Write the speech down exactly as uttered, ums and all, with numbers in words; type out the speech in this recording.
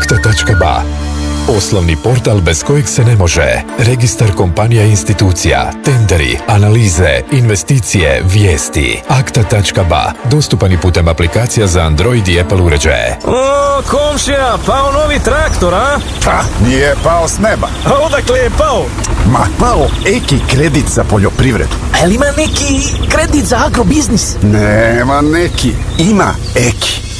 akta tačka ba. Oslovni portal bez kojeg se ne može. Registar kompanija i institucija, tenderi, analize, investicije, vijesti. akta tačka ba. Dostupan i putem aplikacija za Android i Apple uređaje. O, komšija, pao novi traktor, a? Pa, nije pao s neba. A odakle je pao? Ma, pao Eki kredit za poljoprivredu. A li ima neki kredit za agrobiznis? Nema neki, ima Eki.